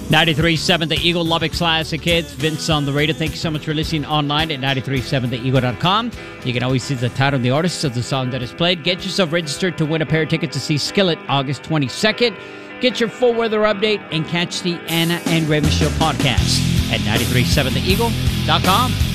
93.7 The Eagle, Lubbock's Classic Hits. Vince on the radio. Thank you so much for listening online at 937theeagle.com. You can always see the title and the artist of the song that is played. Get yourself registered to win a pair of tickets to see Skillet August 22nd. Get your full weather update and catch the Anna and Raymond Show podcast at 937theeagle.com.